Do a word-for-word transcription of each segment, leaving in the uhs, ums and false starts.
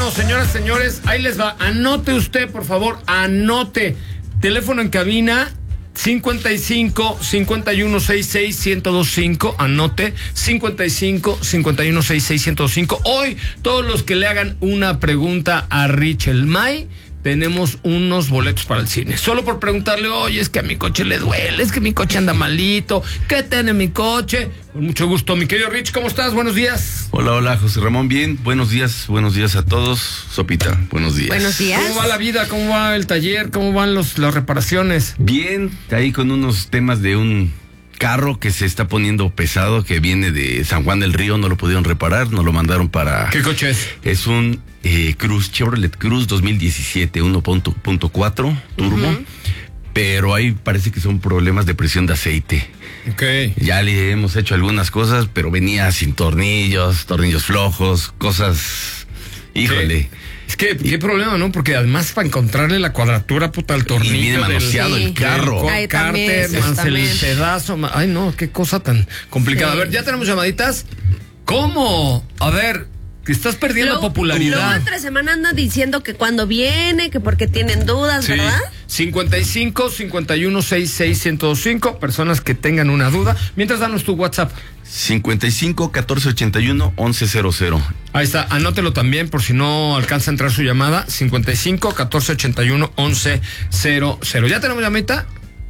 Bueno, señoras, señores, ahí les va. Anote usted, por favor, anote. Teléfono en cabina cincuenta y cinco, cincuenta y uno, sesenta y seis, ciento veinticinco. Anote cincuenta y cinco, cincuenta y uno, sesenta y seis, ciento veinticinco. Hoy, todos los que le hagan una pregunta a Rich el May, tenemos unos boletos para el cine. Solo por preguntarle, oye, es que a mi coche le duele, es que mi coche anda malito, ¿qué tiene mi coche? Con mucho gusto, mi querido Rich, ¿cómo estás? Buenos días. Hola, hola, José Ramón, bien, buenos días, buenos días a todos. Sopita, buenos días. Buenos días. ¿Cómo va la vida? ¿Cómo va el taller? ¿Cómo van los, las reparaciones? Bien, ahí con unos temas de un carro que se está poniendo pesado, que viene de San Juan del Río, no lo pudieron reparar, nos lo mandaron para... ¿Qué coche es? Es un eh, Cruz, Chevrolet Cruz dos mil diecisiete, uno punto cuatro turbo, uh-huh. Pero ahí parece que son problemas de presión de aceite. Okay. Ya le hemos hecho algunas cosas, pero venía sin tornillos, tornillos flojos, cosas... Híjole... Sí. Es que, qué problema, ¿no? Porque además para encontrrarle la cuadratura, puta, al tornillo. Y viene manoseado del, el carro. El cárter, más el pedazo. Más, ay, no, qué cosa tan complicada. Sí. A ver, ya tenemos llamaditas. ¿Cómo? A ver, que estás perdiendo luego, popularidad. Luego entre semana andan diciendo que cuando viene, que porque tienen dudas, sí. ¿Verdad? cincuenta y cinco, cincuenta y uno, sesenta y seis, ciento veinticinco. Personas que tengan una duda. Mientras, danos tu WhatsApp. cincuenta y cinco, catorce ochenta y uno, once cero cero. Ahí está, anótelo también por si no alcanza a entrar su llamada. cincuenta y cinco, catorce ochenta y uno, once cero cero. ¿Ya tenemos llamita?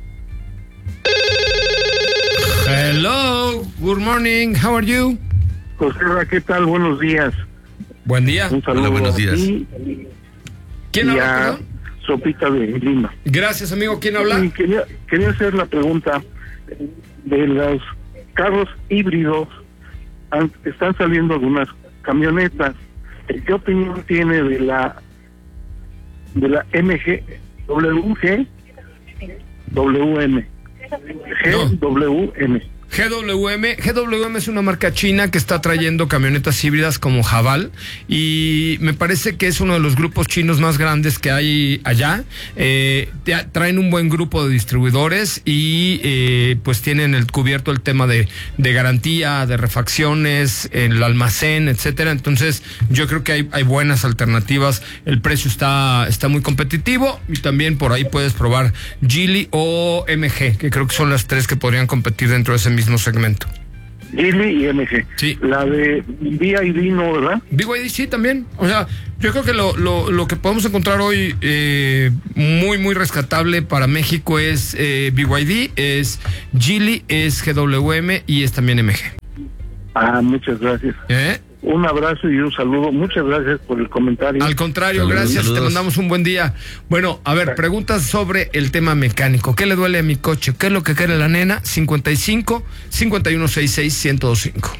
Hello, good morning, how are you? José, ¿qué tal? Buenos días. Buen día. Un saludo. Hola, buenos días. Y, ¿Quién y habla? a Sopita de Lima. Gracias, amigo. ¿Quién habla? Y quería, quería hacer la pregunta de los carros híbridos. Han, están saliendo algunas camionetas. ¿Qué opinión tiene de la de la M G W G W M G W M? G W M, G W M es una marca china que está trayendo camionetas híbridas como Haval y me parece que es uno de los grupos chinos más grandes que hay allá. Eh, traen un buen grupo de distribuidores y eh, pues tienen el cubierto el tema de, de garantía, de refacciones, el almacén, etcétera. Entonces yo creo que hay, hay buenas alternativas. El precio está, está muy competitivo y también por ahí puedes probar Geely o M G, que creo que son las tres que podrían competir dentro de ese mismo segmento. Geely y M G. Sí. La de B Y D no, ¿verdad? B Y D sí también. O sea, yo creo que lo, lo, lo que podemos encontrar hoy eh, muy, muy rescatable para México es eh, B Y D, es Geely, es G W M y es también M G. Ah, muchas gracias. ¿Eh? Un abrazo y un saludo. Muchas gracias por el comentario. Al contrario, saludos, gracias. saludos. Te mandamos un buen día. Bueno, a ver, preguntas sobre el tema mecánico. ¿Qué le duele a mi coche? ¿Qué es lo que quiere la nena? cincuenta y cinco, cincuenta y uno, sesenta y seis, ciento veinticinco.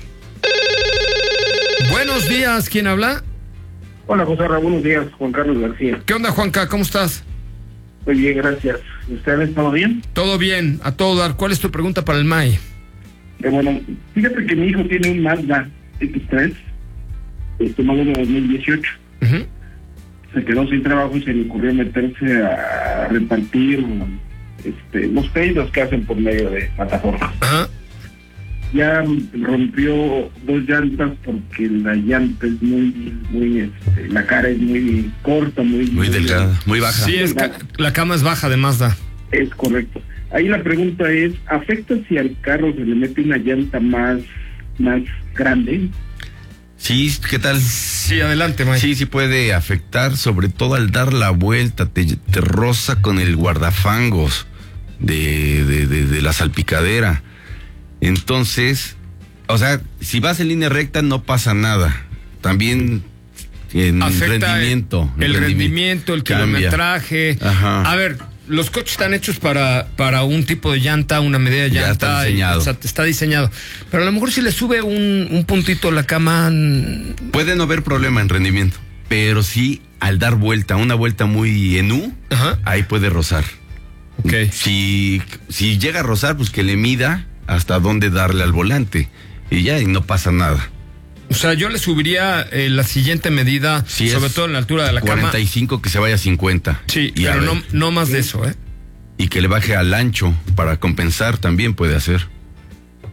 Buenos días, ¿quién habla? Hola, José Ramón, buenos días. Juan Carlos García. ¿Qué onda, Juanca? ¿Cómo estás? Muy bien, gracias. ¿Ustedes todo bien? Todo bien, a todo dar. ¿Cuál es tu pregunta para el M A I? Eh, bueno, fíjate que mi hijo tiene un Mazda X tres, este modelo de dos mil dieciocho. Uh-huh. Se quedó sin trabajo y se le ocurrió meterse a repartir este, los pedidos que hacen por medio de plataformas. Ajá. Ya rompió dos llantas porque la llanta es muy, muy, este, la cara es muy corta, muy... Muy delgada, muy baja. Sí, es ca- la cama es baja de Mazda. Es correcto. Ahí la pregunta es, ¿afecta si al carro se le mete una llanta más, más grande? Sí, ¿qué tal? Sí, adelante, Mike. Sí, sí puede afectar, sobre todo al dar la vuelta, te, te roza con el guardafangos de, de, de, de la salpicadera. Entonces, o sea, si vas en línea recta no pasa nada. También en afecta rendimiento. El, el rendimiento, el cambia. Kilometraje. Ajá. A ver, los coches están hechos para, para un tipo de llanta, una medida de llanta. Ya está diseñado. Y, o sea, está diseñado. Pero a lo mejor si le sube un, un puntito a la cama... Puede no haber problema en rendimiento, pero sí al dar vuelta, una vuelta muy en U, Ajá. ahí puede rozar. Ok. Si, si llega a rozar, pues que le mida hasta dónde darle al volante. Y ya, y no pasa nada. O sea, yo le subiría eh, la siguiente medida, Si sobre es todo en la altura de la cuarenta y cinco, cama. que se vaya a cincuenta. Sí, y pero a no, ver, no más de eso, ¿eh? y que le baje al ancho para compensar también puede hacer.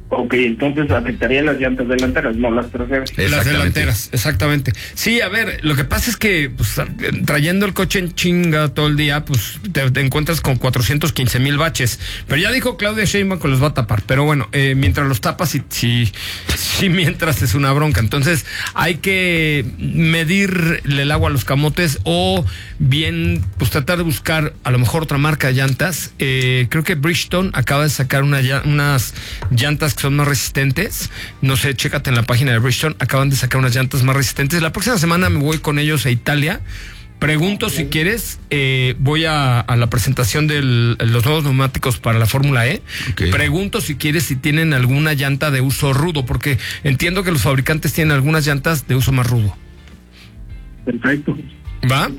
Ok, entonces afectaría las llantas delanteras, no las traseras. Las delanteras, exactamente. Sí, a ver, lo que pasa es que pues, trayendo el coche en chinga todo el día, pues te, te encuentras con cuatrocientos quince mil baches. Pero ya dijo Claudia Sheinbaum que los va a tapar. Pero bueno, eh, mientras los tapas, sí, sí, sí, mientras es una bronca. Entonces hay que medirle el agua a los camotes o bien, pues tratar de buscar a lo mejor otra marca de llantas. Eh, creo que Bridgestone acaba de sacar una, unas llantas que son más resistentes. No sé, chécate en la página de Bridgestone, acaban de sacar unas llantas más resistentes. La próxima semana me voy con ellos a Italia. Pregunto si quieres, eh, voy a, a la presentación de los nuevos neumáticos para la Fórmula E. Okay. Pregunto si quieres si tienen alguna llanta de uso rudo, porque entiendo que los fabricantes tienen algunas llantas de uso más rudo. Perfecto. ¿Va?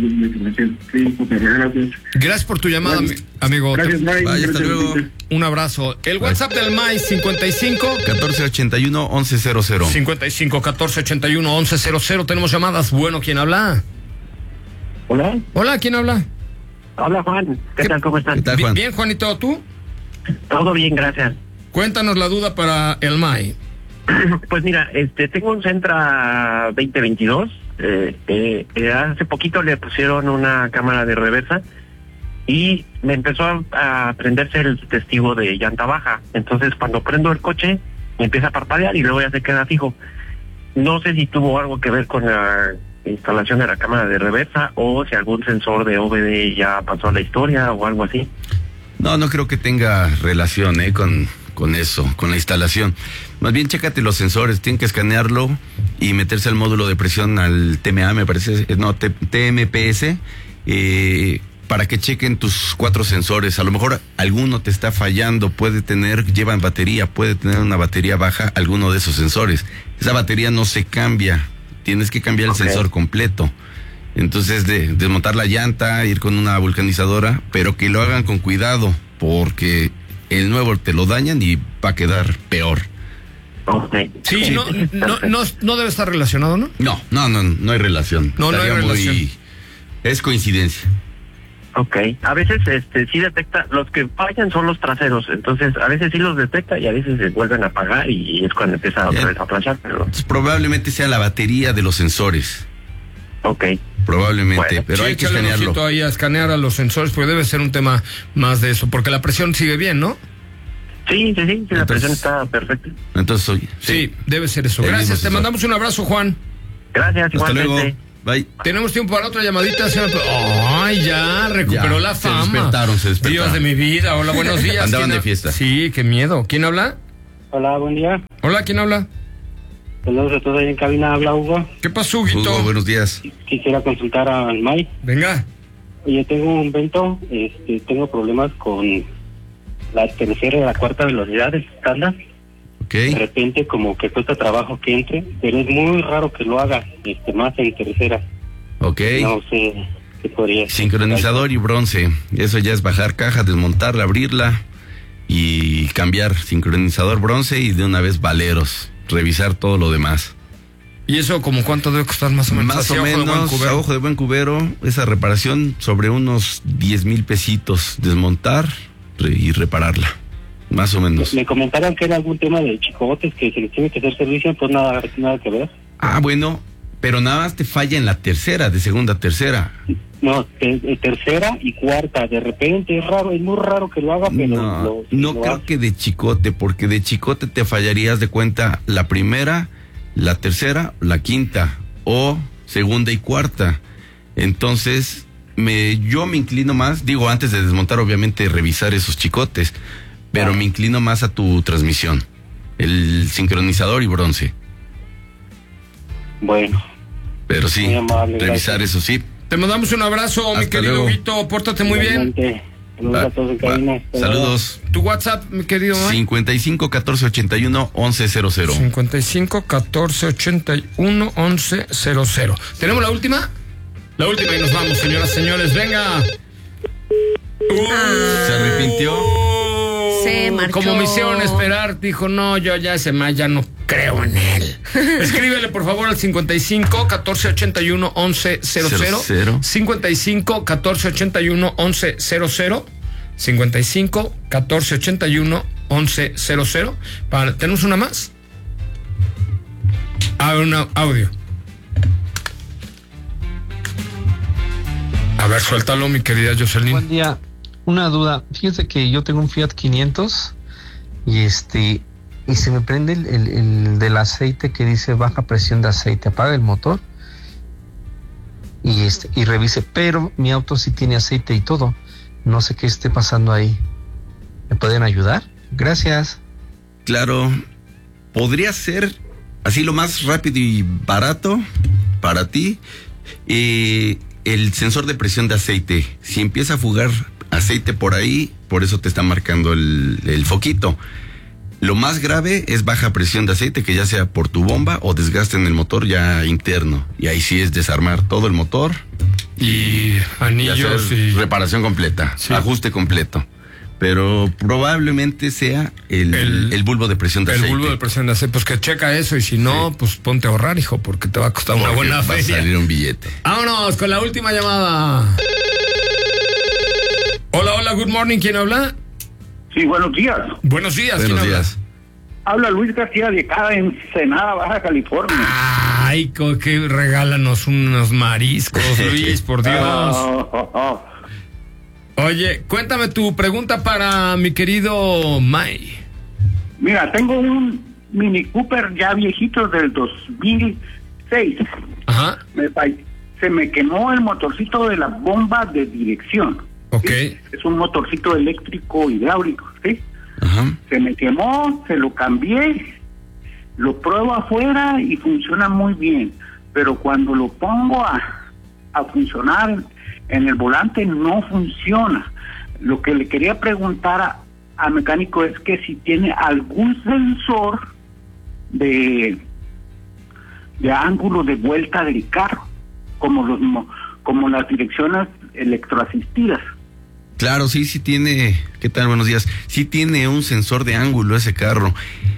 Gracias por tu llamada, gracias. amigo. Gracias, Mike. Vaya, hasta luego. Un abrazo. El WhatsApp del M A I cincuenta y cinco catorce ochenta y uno once cero cero. cincuenta y cinco catorce ochenta y uno once cero cero. Tenemos llamadas. Bueno, ¿quién habla? Hola. Hola, ¿quién habla? Hola, Juan. ¿Qué, ¿Qué tal? ¿Cómo estás? Tal, Juan? Bien, Juanito, ¿tú? Todo bien, gracias. Cuéntanos la duda para el M A I. Pues mira, este, tengo un Sentra veinte veintidós. Eh, eh, eh, hace poquito le pusieron una cámara de reversa y me empezó a, a prenderse el testigo de llanta baja. Entonces cuando prendo el coche me empieza a parpadear y luego ya se queda fijo. No sé si tuvo algo que ver con la instalación de la cámara de reversa o si algún sensor de O B D ya pasó a la historia o algo así. No, no creo que tenga relación eh, con, con eso, con la instalación. Más bien, chécate los sensores, tienen que escanearlo y meterse al módulo de presión, al T M A, me parece, no, T M P S, eh, para que chequen tus cuatro sensores. A lo mejor alguno te está fallando, puede tener, llevan batería, puede tener una batería baja, alguno de esos sensores. Esa batería no se cambia, tienes que cambiar el okay. sensor completo. Entonces, de, desmontar la llanta, ir con una vulcanizadora, pero que lo hagan con cuidado, porque el nuevo te lo dañan y va a quedar peor. Okay. Sí, no, no, no, no debe estar relacionado, ¿no? No, no, no, no hay relación. No, no hay relación. Muy, es coincidencia. Ok, a veces este sí detecta, los que fallan son los traseros, entonces a veces sí los detecta y a veces se vuelven a apagar y es cuando empieza otra vez a planchar, pero... Entonces, probablemente sea la batería de los sensores. Ok. Probablemente, bueno, pero sí, hay que escanearlo. Ahí a escanear a los sensores, porque debe ser un tema más de eso, porque la presión sigue bien, ¿no? Sí, sí, sí, sí entonces, la presión está perfecta. Entonces, oye, sí, sí, debe ser eso. Gracias, te mandamos un abrazo, Juan. Gracias, hasta igualmente. luego. Bye. Tenemos tiempo para otra llamadita, señor. Ay, ya, recuperó ya, la se fama. despertaron, se despertaron. Dios de mi vida, hola, buenos días. Andaban de fiesta. Sí, qué miedo. ¿Quién habla? Hola, buen día. Hola, ¿quién habla? Saludos a todos ahí en cabina, habla Hugo. ¿Qué pasó, Huguito? Hugo, buenos días. Quisiera consultar al M A I. Venga. Oye, tengo un Vento, este, tengo problemas con la tercera y la cuarta velocidad del estándar. Okay. De repente como que cuesta trabajo que entre, pero es muy raro que lo haga, este, más en tercera. Ok. No sé qué podría ser. Sincronizador y bronce. Eso ya es bajar caja, desmontarla, abrirla y cambiar sincronizador bronce y de una vez valeros. Revisar todo lo demás. ¿Y eso como cuánto debe costar más o menos? Más o menos, a ojo de buen cubero, esa reparación sobre unos diez mil pesitos. Desmontar y repararla. Más o menos. Me comentaron que era algún tema de chicotes que se les tiene que hacer servicio, pues nada, nada que ver. Ah, bueno, pero nada más te falla en la tercera, de segunda a tercera. No, de, de tercera y cuarta, de repente es raro, es muy raro que lo haga, pero... No, lo, no lo creo hace. que de chicote, porque de chicote te fallarías de cuenta la primera, la tercera, la quinta, o segunda y cuarta. Entonces, me, yo me inclino más, digo, antes de desmontar, obviamente, revisar esos chicotes, pero ah. me inclino más a tu transmisión, el sincronizador y bronce. Bueno. Pero sí, amable, revisar gracias. Eso sí. Te mandamos un abrazo, hasta mi querido Vito, pórtate muy bien. Saludos va, a todos en cabina. Saludos. Tu WhatsApp, mi querido Mike. cincuenta y cinco catorce ochenta y uno once cero cero. cincuenta y cinco catorce ochenta y uno once cero cero. ¿Tenemos la última? La última y nos vamos, señoras y señores. Venga. Uh, ¿Se arrepintió? Se marchó. Como me hicieron esperar, dijo, no, yo ya ese más ya no creo en él. Escríbele, por favor, al cincuenta y cinco catorce ochenta y uno once cero cero. cincuenta y cinco catorce ochenta y uno once cero cero. cincuenta y cinco catorce ochenta y uno once cero cero. Para, ¿tenemos una más? A ver, un audio. A ver, suéltalo, mi querida Jocelyn. Buen día. Una duda. Fíjense que yo tengo un Fiat quinientos y este y se me prende el, el, el del aceite que dice baja presión de aceite. Apaga el motor y este y revise, pero mi auto sí tiene aceite y todo. No sé qué esté pasando ahí. ¿Me pueden ayudar? Gracias. Claro, podría ser así lo más rápido y barato para ti. Eh, el sensor de presión de aceite. Si empieza a fugar aceite por ahí, por eso te está marcando el, el foquito. Lo más grave es baja presión de aceite, que ya sea por tu bomba o desgaste en el motor ya interno. Y ahí sí es desarmar todo el motor. Y anillos y... reparación completa, sí. Ajuste completo. Pero probablemente sea el, el, el bulbo de presión de el aceite. El bulbo de presión de aceite, pues que checa eso, y si no, sí. pues ponte a ahorrar, hijo, porque te va a costar porque una buena feria. Va a salir un billete. Vámonos con la última llamada. Hola, hola, good morning, ¿quién habla? Sí, buenos días. Buenos días, buenos ¿quién días. Habla? Habla Luis García de acá en Ensenada, Baja California. Ay, que regálanos unos mariscos, Luis, por Dios. Oh, oh, oh. Oye, cuéntame tu pregunta para mi querido May. Mira, tengo un Mini Cooper ya viejito del dos mil seis. Ajá. Me, se me quemó el motorcito de la bomba de dirección. Ok. ¿Sí? Es un motorcito eléctrico hidráulico, ¿sí? Ajá. Se me quemó, se lo cambié, lo pruebo afuera y funciona muy bien. Pero cuando lo pongo a, a funcionar en el volante no funciona. Lo que le quería preguntar a, al mecánico es que si tiene algún sensor de de ángulo de vuelta del carro, como los como las direcciones electroasistidas. Claro, sí, sí tiene. ¿Qué tal? Buenos días. Sí tiene un sensor de ángulo ese carro.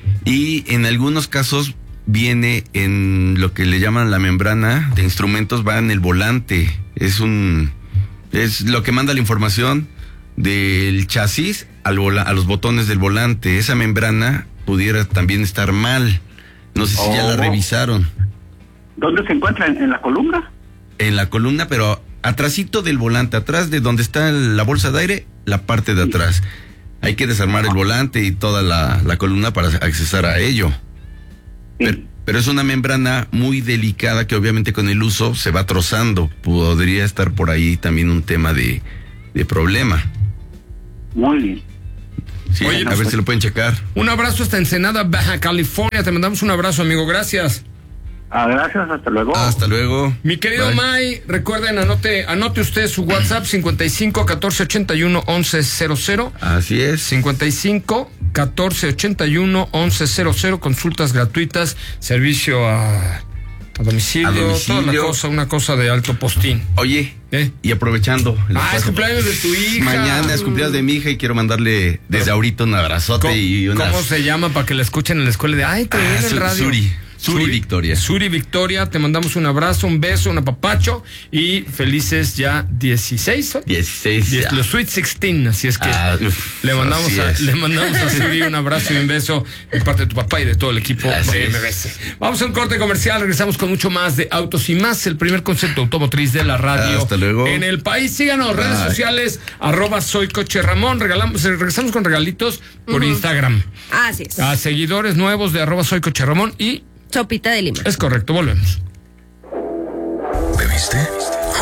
Y en algunos casos viene en lo que le llaman la membrana de instrumentos, va en el volante. Es un es lo que manda la información del chasis al vola, a los botones del volante. Esa membrana pudiera también estar mal. No sé si oh. ya la revisaron. ¿Dónde se encuentra? ¿En, en la columna? En la columna, pero atrásito del volante, atrás de donde está la bolsa de aire, la parte de atrás. Hay que desarmar el volante y toda la, la columna para accesar a ello. Sí. Pero, pero es una membrana muy delicada que obviamente con el uso se va trozando. Podría estar por ahí también un tema de, de problema. Muy bien. Sí, Oye, a pues, ver si lo pueden checar. Un abrazo hasta Ensenada, Baja California. Te mandamos un abrazo, amigo. Gracias. Ah, gracias, hasta luego. Hasta luego. Mi querido Bye. May, recuerden, anote, anote usted su WhatsApp cincuenta y cinco, catorce ochenta y uno, once cero cero. Así es. cincuenta y cinco, catorce ochenta y uno, once cero cero, consultas gratuitas, servicio a, a, domicilio, a domicilio, toda la cosa, una cosa de alto postín. Oye, ¿eh? Y aprovechando. Ah, es cumpleaños de tu hija. Mañana es cumpleaños de mi hija y quiero mandarle desde ahorita un abrazote. ¿Cómo, y unas... ¿Cómo se llama para que la escuchen en la escuela? De, ay, te ah, en el radio. Suri. Suri Victoria. Suri Victoria, te mandamos un abrazo, un beso, un apapacho y felices ya dieciséis. dieciséis. diez, los Sweet dieciséis, así es que ah, uf, le mandamos a, le mandamos a Suri un abrazo y un beso de parte de tu papá y de todo el equipo así de M B S. Vamos a un corte comercial, regresamos con mucho más de Autos y Más, el primer concepto automotriz de la radio. Hasta luego. En el país, síganos, redes Ay. sociales, arroba soy Coche Ramón, regalamos, regresamos con regalitos por uh-huh. Instagram. Así es. A seguidores nuevos de arroba soy Coche Ramón y Sopita de Lima. Es correcto, volvemos. ¿Bebiste?